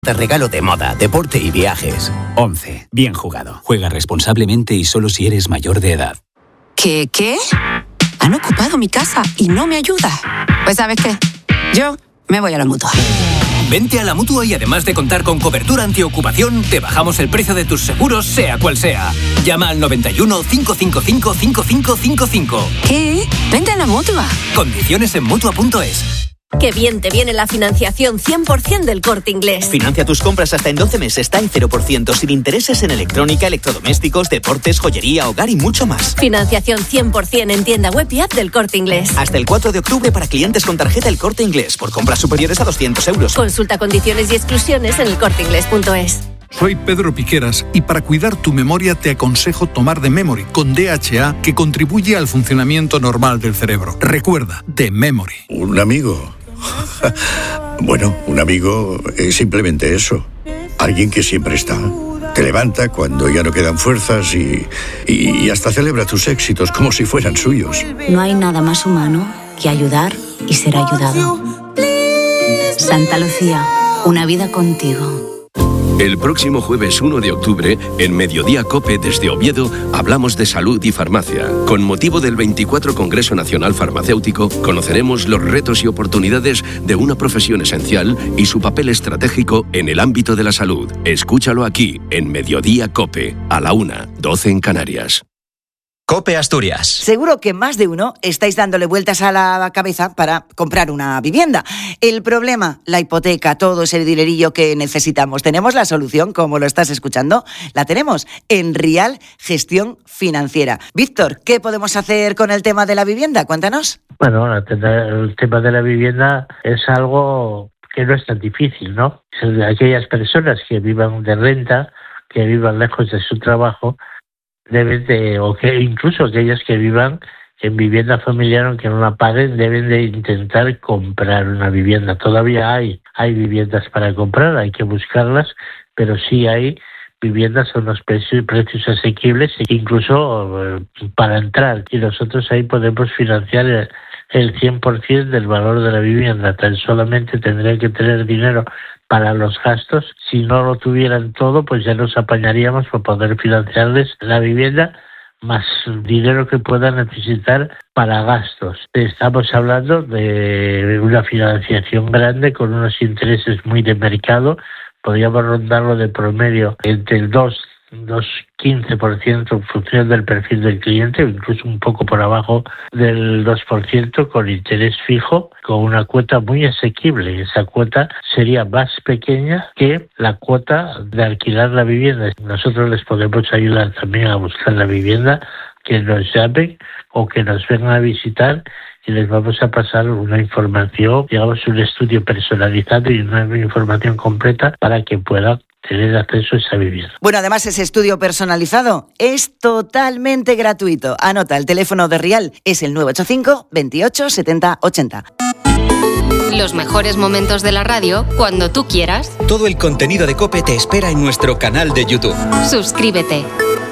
Te regalo de moda, deporte y viajes. 11. Bien jugado. Juega responsablemente y solo si eres mayor de edad. ¿Qué? Han ocupado mi casa y no me ayuda. Pues ¿sabes qué? Yo me voy a la Mutua. Vente a la Mutua y además de contar con cobertura antiocupación, te bajamos el precio de tus seguros, sea cual sea. Llama al 91 555 5555. ¿Qué? Vente a la Mutua. Condiciones en Mutua.es. Qué bien te viene la financiación 100% del Corte Inglés. Financia tus compras hasta en 12 meses, está en 0%, sin intereses en electrónica, electrodomésticos, deportes, joyería, hogar y mucho más. Financiación 100% en tienda web y app del Corte Inglés. Hasta el 4 de octubre para clientes con tarjeta El Corte Inglés, por compras superiores a 200 euros. Consulta condiciones y exclusiones en elcorteinglés.es. Soy Pedro Piqueras y para cuidar tu memoria te aconsejo tomar The Memory con DHA, que contribuye al funcionamiento normal del cerebro. Recuerda, The Memory. ¿Un amigo? Bueno, un amigo es simplemente eso. Alguien que siempre está. Te levanta cuando ya no quedan fuerzas y hasta celebra tus éxitos como si fueran suyos. No hay nada más humano que ayudar y ser ayudado. Santa Lucía, una vida contigo. El próximo jueves 1 de octubre, en Mediodía COPE desde Oviedo, hablamos de salud y farmacia. Con motivo del 24 Congreso Nacional Farmacéutico, conoceremos los retos y oportunidades de una profesión esencial y su papel estratégico en el ámbito de la salud. Escúchalo aquí, en Mediodía COPE, a la 1:12 en Canarias. COPE Asturias. Seguro que más de uno estáis dándole vueltas a la cabeza para comprar una vivienda. El problema, la hipoteca, todo ese dinerillo que necesitamos. ¿Tenemos la solución, como lo estás escuchando? La tenemos en Rial Gestión Financiera. Víctor, ¿qué podemos hacer con el tema de la vivienda? Cuéntanos. Bueno, el tema de la vivienda es algo que no es tan difícil, ¿no? Aquellas personas que vivan de renta, que vivan lejos de su trabajo, o que incluso aquellas que vivan en vivienda familiar, aunque no la paguen, deben de intentar comprar una vivienda. Todavía hay viviendas para comprar, hay que buscarlas, pero sí hay viviendas a unos precios asequibles, incluso para entrar. Y nosotros ahí podemos financiar el 100% del valor de la vivienda. Tan solamente tendrían que tener dinero para los gastos. Si no lo tuvieran todo, pues ya nos apañaríamos para poder financiarles la vivienda más dinero que puedan necesitar para gastos. Estamos hablando de una financiación grande con unos intereses muy de mercado. Podríamos rondarlo de promedio entre el 2,15% en función del perfil del cliente, o incluso un poco por abajo del 2% con interés fijo, con una cuota muy asequible. Esa cuota sería más pequeña que la cuota de alquilar la vivienda. Nosotros les podemos ayudar también a buscar la vivienda, que nos llamen o que nos vengan a visitar y les vamos a pasar una información, digamos un estudio personalizado y una información completa para que puedan tener acceso a esa vivienda. Bueno, además ese estudio personalizado es totalmente gratuito. Anota, el teléfono de Rial es el 985 28 70 80. Los mejores momentos de la radio cuando tú quieras. Todo el contenido de COPE te espera en nuestro canal de YouTube. Suscríbete.